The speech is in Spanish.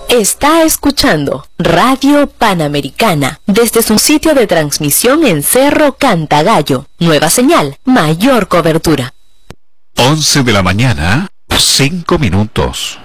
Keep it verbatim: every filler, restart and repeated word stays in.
Está escuchando Radio Panamericana desde su sitio de transmisión en Cerro Cantagallo. Nueva señal, mayor cobertura. once de la mañana, cinco minutos.